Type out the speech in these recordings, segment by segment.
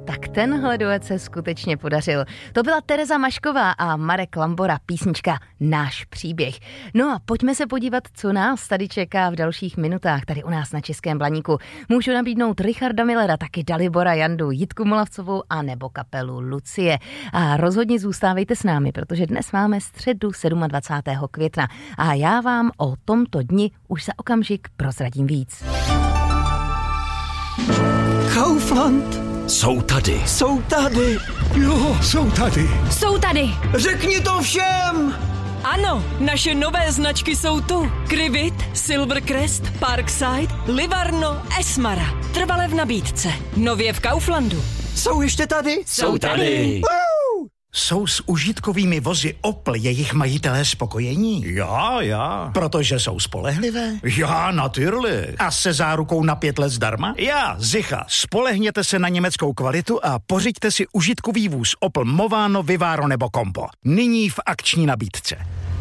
Tak tenhle duet se skutečně podařil. To byla Tereza Mašková a Marek Lambora, písnička Náš příběh. No a pojďme se podívat, co nás tady čeká v dalších minutách tady u nás na Českém Blaníku. Můžu nabídnout Richarda Millera, taky Dalibora Jandu, Jitku Molavcovou a nebo kapelu Lucie. A rozhodně zůstávejte s námi, protože dnes máme středu 27. května a já vám o tomto dni už za okamžik prozradím víc. Kaufland. Jsou tady. Jsou tady. Jo, jsou tady. Jsou tady. Řekni to všem. Ano, naše nové značky jsou tu. Krivit, Silvercrest, Parkside, Livarno, Esmara. Trvale v nabídce. Nově v Kauflandu. Jsou ještě tady? Jsou tady. Jsou s užitkovými vozy Opel jejich majitelé spokojení? Já. Protože jsou spolehlivé? Já, natürlich. A se zárukou na 5 let zdarma? Já, Zicha. Spolehněte se na německou kvalitu a pořiďte si užitkový vůz Opel Movano, Vivaro nebo Compo. Nyní v akční nabídce.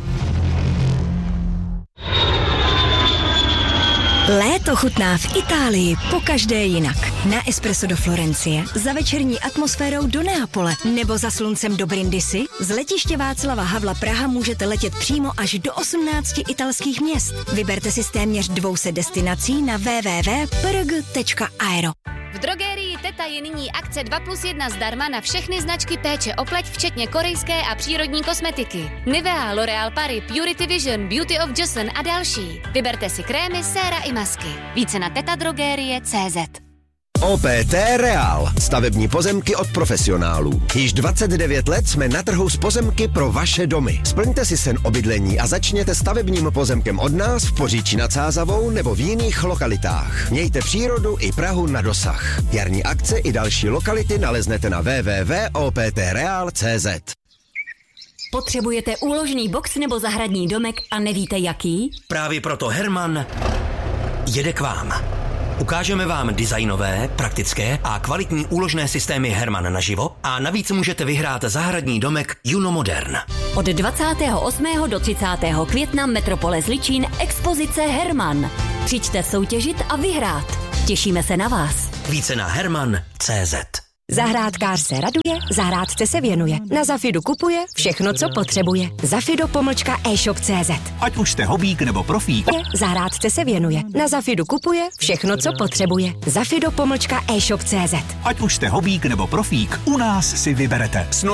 Léto chutná v Itálii pokaždé jinak. Na espresso do Florencie, za večerní atmosférou do Neapole nebo za sluncem do Brindisi. Z letiště Václava Havla Praha můžete letět přímo až do 18 italských měst. Vyberte si z téměř 200 destinací na www.prg.aero. V drogerii Teta je nyní akce 2+1 zdarma na všechny značky péče o pleť, včetně korejské a přírodní kosmetiky. Nivea, L'Oréal Paris, Purity Vision, Beauty of Joseon a další. Vyberte si krémy, séra i masky. Více na tetadrogerie.cz. OPT Real. Stavební pozemky od profesionálů. Již 29 let jsme na trhu s pozemky pro vaše domy. Splňte si sen o bydlení a začněte stavebním pozemkem od nás v Poříčí nad Sázavou nebo v jiných lokalitách. Mějte přírodu i Prahu na dosah. Jarní akce i další lokality naleznete na www.optreal.cz. Potřebujete úložný box nebo zahradní domek a nevíte jaký? Právě proto Herman jede k vám. Ukážeme vám designové, praktické a kvalitní úložné systémy Herman naživo a navíc můžete vyhrát zahradní domek Juno Modern. Od 28. do 30. května Metropole Zličín expozice Herman. Přijďte soutěžit a vyhrát. Těšíme se na vás. Více na herman.cz. Zahrádkář se raduje, zahrádce se věnuje. Na Zafidu kupuje všechno, co potřebuje. Zafido-e-shop.cz. Ať už jste hobík nebo profík. Zahrádce se věnuje. Na Zafidu kupuje všechno, co potřebuje. Zafido-e-shop.cz. Ať už jste hobík nebo profík, u nás si vyberete.